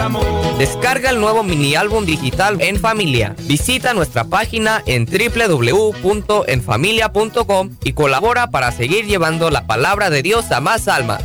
Descarga el nuevo mini álbum digital En Familia. Visita nuestra página en www.enfamilia.com y colabora para seguir llevando la palabra de Dios a más almas.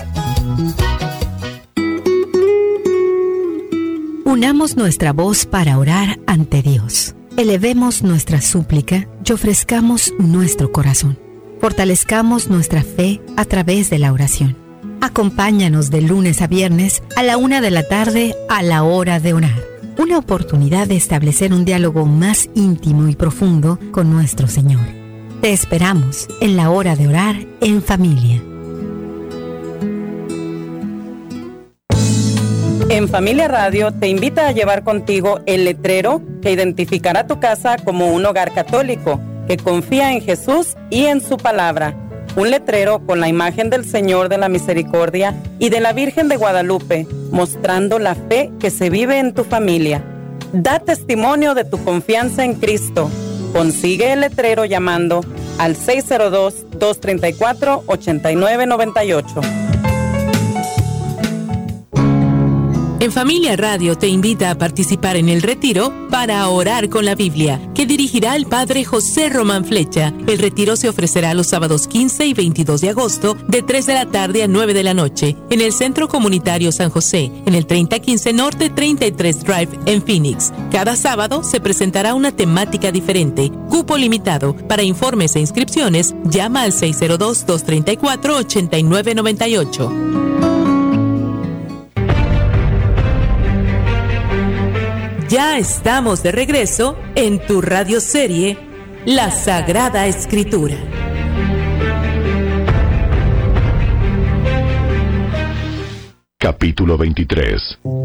Unamos nuestra voz para orar ante Dios. Elevemos nuestra súplica y ofrezcamos nuestro corazón. Fortalezcamos nuestra fe a través de la oración. Acompáñanos de lunes a viernes a la 1 de la tarde a la hora de orar. Una oportunidad de establecer un diálogo más íntimo y profundo con nuestro Señor. Te esperamos en la hora de orar en familia. En Familia Radio te invita a llevar contigo el letrero que identificará tu casa como un hogar católico que confía en Jesús y en su palabra. Un letrero con la imagen del Señor de la Misericordia y de la Virgen de Guadalupe, mostrando la fe que se vive en tu familia. Da testimonio de tu confianza en Cristo. Consigue el letrero llamando al 602-234-8998. En Familia Radio te invita a participar en el retiro para orar con la Biblia, que dirigirá el Padre José Román Flecha. El retiro se ofrecerá los sábados 15 y 22 de agosto, de 3 de la tarde a 9 de la noche, en el Centro Comunitario San José, en el 3015 Norte 33 Drive, en Phoenix. Cada sábado se presentará una temática diferente. Cupo limitado. Para informes e inscripciones, llama al 602-234-8998. Ya estamos de regreso en tu radioserie La Sagrada Escritura. Capítulo 23.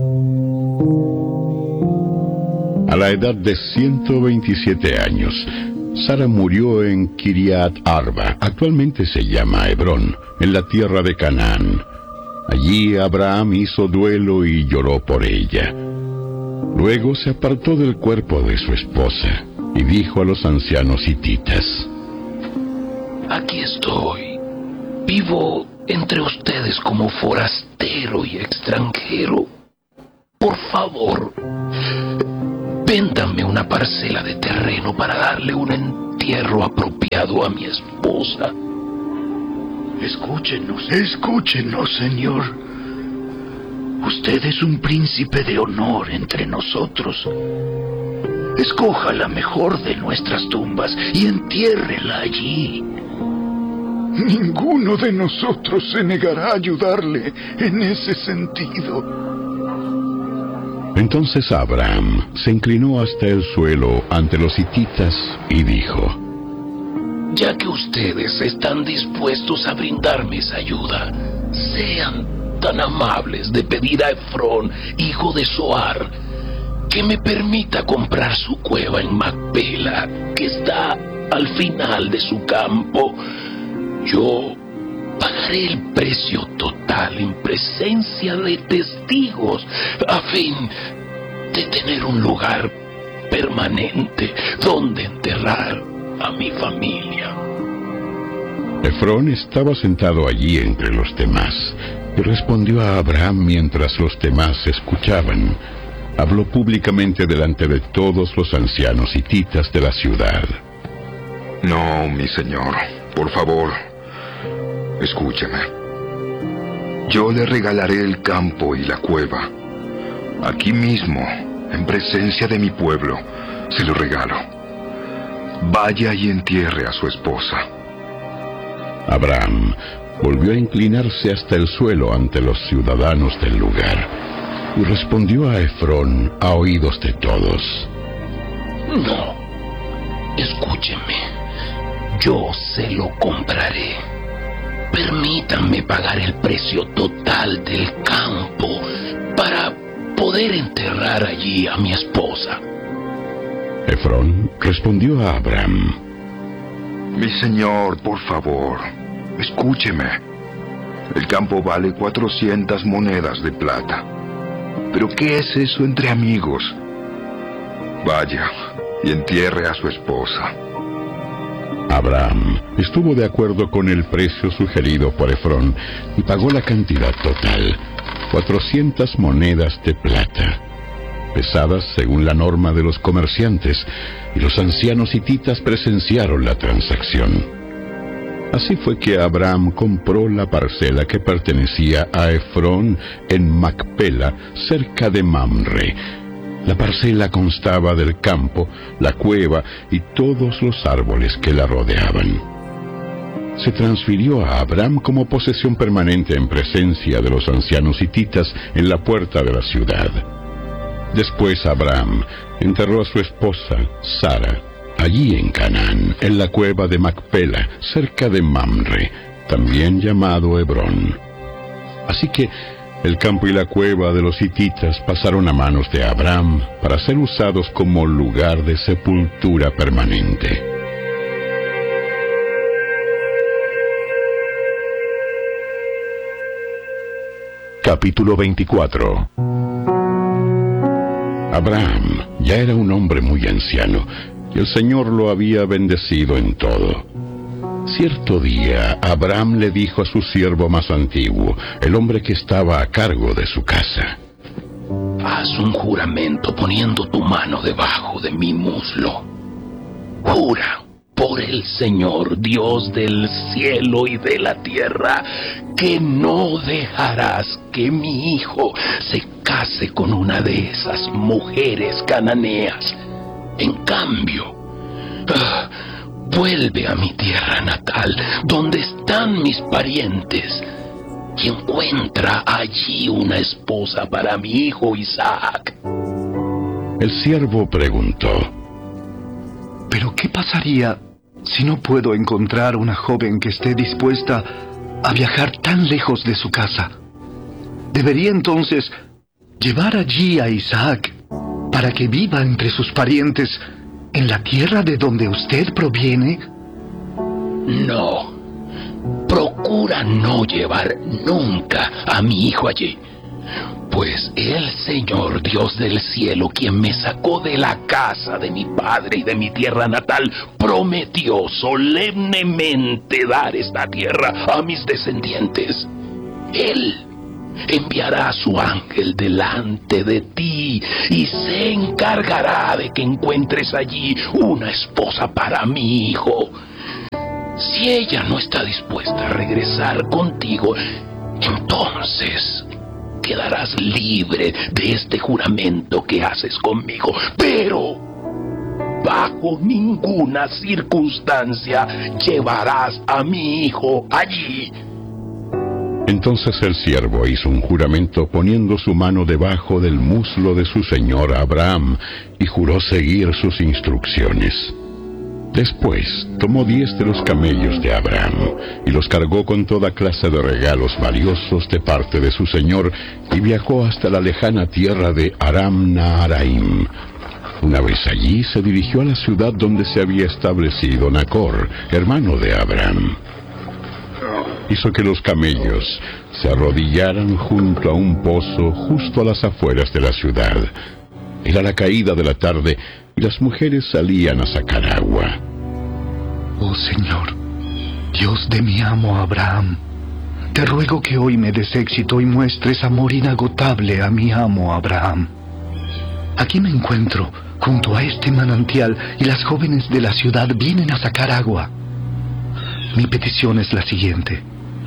A la edad de 127 años, Sara murió en Kiriat Arba, actualmente se llama Hebrón, en la tierra de Canaán. Allí Abraham hizo duelo y lloró por ella. Luego se apartó del cuerpo de su esposa y dijo a los ancianos hititas: Aquí estoy. Vivo entre ustedes como forastero y extranjero. Por favor, véndanme una parcela de terreno para darle un entierro apropiado a mi esposa. Escúchenos, señor. Usted es un príncipe de honor entre nosotros. Escoja la mejor de nuestras tumbas y entiérrela allí. Ninguno de nosotros se negará a ayudarle en ese sentido. Entonces Abraham se inclinó hasta el suelo ante los hititas y dijo: Ya que ustedes están dispuestos a brindarme esa ayuda, sean tan amables de pedir a Efrón, hijo de Zohar, que me permita comprar su cueva en Macpela, que está al final de su campo. Yo pagaré el precio total en presencia de testigos, a fin de tener un lugar permanente donde enterrar a mi familia. Efrón estaba sentado allí entre los demás y respondió a Abraham mientras los demás escuchaban. Habló públicamente delante de todos los ancianos hititas de la ciudad. No, mi señor, por favor, escúcheme. Yo le regalaré el campo y la cueva. Aquí mismo, en presencia de mi pueblo, se lo regalo. Vaya y entierre a su esposa. Abraham volvió a inclinarse hasta el suelo ante los ciudadanos del lugar y respondió a Efrón a oídos de todos: No, escúchenme, yo se lo compraré. Permítanme pagar el precio total del campo para poder enterrar allí a mi esposa. Efrón respondió a Abraham: Mi señor, por favor, escúcheme. El campo vale 400 monedas de plata. ¿Pero qué es eso entre amigos? Vaya y entierre a su esposa. Abraham estuvo de acuerdo con el precio sugerido por Efrón y pagó la cantidad total. 400 monedas de plata, pesadas según la norma de los comerciantes, y los ancianos hititas presenciaron la transacción. Así fue que Abraham compró la parcela que pertenecía a Efrón en Macpela, cerca de Mamre. La parcela constaba del campo, la cueva y todos los árboles que la rodeaban. Se transfirió a Abraham como posesión permanente en presencia de los ancianos hititas en la puerta de la ciudad. Después Abraham enterró a su esposa, Sara, allí en Canaán, en la cueva de Macpela, cerca de Mamre, también llamado Hebrón. Así que el campo y la cueva de los hititas pasaron a manos de Abraham para ser usados como lugar de sepultura permanente. Capítulo 24. Abraham ya era un hombre muy anciano, y el Señor lo había bendecido en todo. Cierto día, Abraham le dijo a su siervo más antiguo, el hombre que estaba a cargo de su casa: haz un juramento poniendo tu mano debajo de mi muslo. Jura por el Señor, Dios del cielo y de la tierra, que no dejarás que mi hijo se case con una de esas mujeres cananeas. En cambio, vuelve a mi tierra natal, donde están mis parientes, y encuentra allí una esposa para mi hijo Isaac. El siervo preguntó: ¿pero qué pasaría si no puedo encontrar una joven que esté dispuesta a viajar tan lejos de su casa? ¿Debería entonces llevar allí a Isaac para que viva entre sus parientes en la tierra de donde usted proviene? No. Procura no llevar nunca a mi hijo allí, pues el Señor Dios del cielo, quien me sacó de la casa de mi padre y de mi tierra natal, prometió solemnemente dar esta tierra a mis descendientes. Él enviará a su ángel delante de ti y se encargará de que encuentres allí una esposa para mi hijo. Si ella no está dispuesta a regresar contigo, entonces quedarás libre de este juramento que haces conmigo, pero bajo ninguna circunstancia llevarás a mi hijo allí. Entonces el siervo hizo un juramento poniendo su mano debajo del muslo de su señor Abraham y juró seguir sus instrucciones. Después tomó 10 de los camellos de Abraham y los cargó con toda clase de regalos valiosos de parte de su señor y viajó hasta la lejana tierra de Aram Naharaim. Una vez allí se dirigió a la ciudad donde se había establecido Nacor, hermano de Abraham. Hizo que los camellos se arrodillaran junto a un pozo justo a las afueras de la ciudad. Era la caída de la tarde y las mujeres salían a sacar agua. Oh Señor, Dios de mi amo Abraham, te ruego que hoy me des éxito y muestres amor inagotable a mi amo Abraham. Aquí me encuentro, junto a este manantial, y las jóvenes de la ciudad vienen a sacar agua. Mi petición es la siguiente.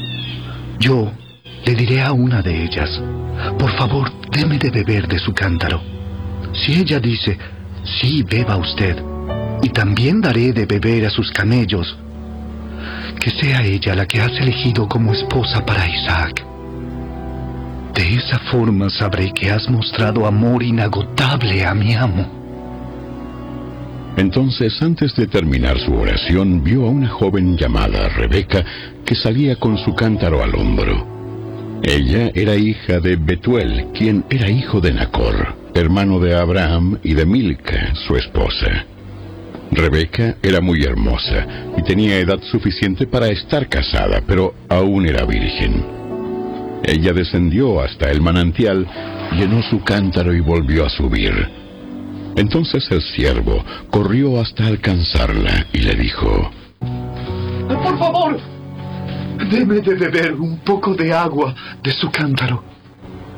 Yo le diré a una de ellas: por favor, déme de beber de su cántaro. Si ella dice: sí, beba usted, y también daré de beber a sus camellos, que sea ella la que has elegido como esposa para Isaac. De esa forma sabré que has mostrado amor inagotable a mi amo. Entonces, antes de terminar su oración, vio a una joven llamada Rebeca que salía con su cántaro al hombro. Ella era hija de Betuel, quien era hijo de Nacor, hermano de Abraham, y de Milca, su esposa. Rebeca era muy hermosa y tenía edad suficiente para estar casada, pero aún era virgen. Ella descendió hasta el manantial, llenó su cántaro y volvió a subir. Entonces el siervo corrió hasta alcanzarla y le dijo: por favor, déme de beber un poco de agua de su cántaro.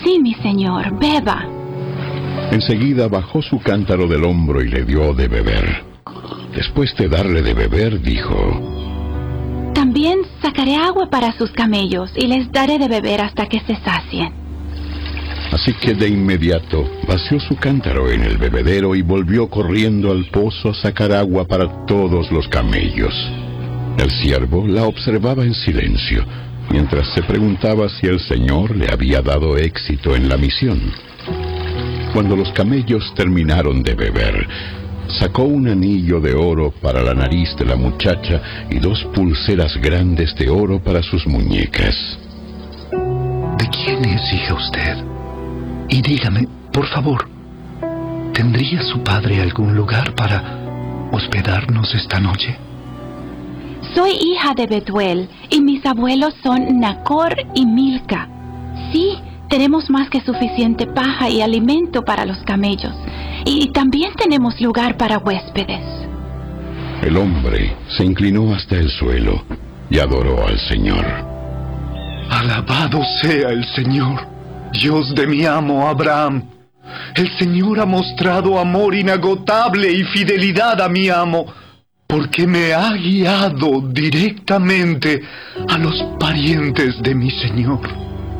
Sí, mi señor, beba. Enseguida bajó su cántaro del hombro y le dio de beber. Después de darle de beber, dijo: También sacaré agua para sus camellos y les daré de beber hasta que se sacien. Así que de inmediato vació su cántaro en el bebedero y volvió corriendo al pozo a sacar agua para todos los camellos. El siervo la observaba en silencio, mientras se preguntaba si el Señor le había dado éxito en la misión. Cuando los camellos terminaron de beber, sacó un anillo de oro para la nariz de la muchacha y 2 pulseras grandes de oro para sus muñecas. ¿De quién es hija usted? Y dígame, por favor, ¿tendría su padre algún lugar para hospedarnos esta noche? Soy hija de Betuel y mis abuelos son Nacor y Milca. Sí, tenemos más que suficiente paja y alimento para los camellos. Y también tenemos lugar para huéspedes. El hombre se inclinó hasta el suelo y adoró al Señor. Alabado sea el Señor, Dios de mi amo Abraham. El Señor ha mostrado amor inagotable y fidelidad a mi amo, porque me ha guiado directamente a los parientes de mi Señor.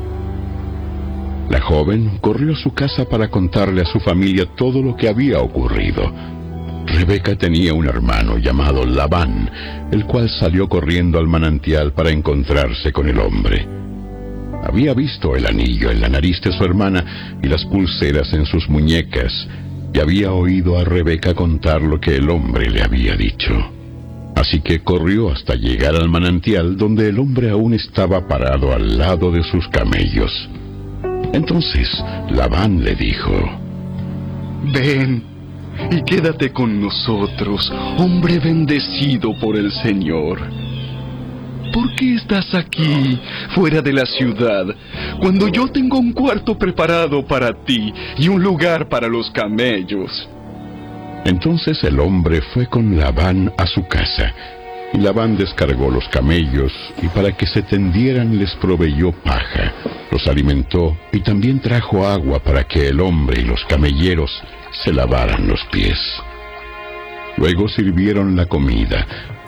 La joven corrió a su casa para contarle a su familia todo lo que había ocurrido. Rebeca tenía un hermano llamado Labán, el cual salió corriendo al manantial para encontrarse con el hombre. Había visto el anillo en la nariz de su hermana y las pulseras en sus muñecas, y había oído a Rebeca contar lo que el hombre le había dicho. Así que corrió hasta llegar al manantial, donde el hombre aún estaba parado al lado de sus camellos. Entonces Labán le dijo: Ven y quédate con nosotros, hombre bendecido por el Señor. ¿Por qué estás aquí, fuera de la ciudad, cuando yo tengo un cuarto preparado para ti y un lugar para los camellos? Entonces el hombre fue con Labán a su casa, y Labán descargó los camellos, y para que se tendieran les proveyó paja, los alimentó, y también trajo agua para que el hombre y los camelleros se lavaran los pies. Luego sirvieron la comida,